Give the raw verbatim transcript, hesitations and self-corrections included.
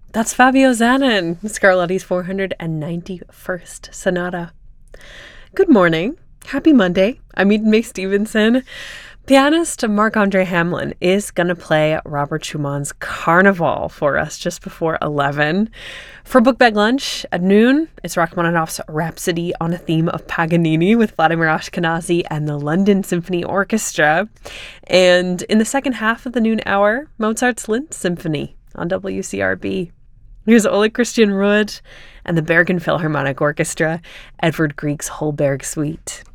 That's Fabio Zanin, Scarlatti's four hundred ninety-first Sonata. Good morning. Happy Monday. I'm Eden May Stevenson. Pianist Marc-Andre Hamelin is going to play Robert Schumann's Carnival for us just before eleven. For Book Bag Lunch at noon, it's Rachmaninoff's Rhapsody on a Theme of Paganini with Vladimir Ashkenazy and the London Symphony Orchestra. And in the second half of the noon hour, Mozart's Linz Symphony on W C R B. Here's Oleg Christian Ruud and the Bergen Philharmonic Orchestra, Edvard Grieg's Holberg Suite.